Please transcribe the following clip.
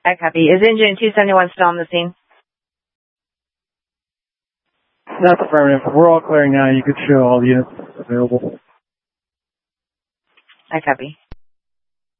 I copy. Is engine 271 still on the scene? That's affirmative. We're all clearing now. You could show all the units available. I copy.